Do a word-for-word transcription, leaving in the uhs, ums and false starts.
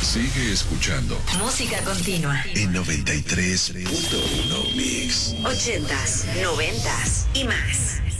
Sigue escuchando. Música continua. En noventa y tres punto uno Mix. Ochentas, noventas y más.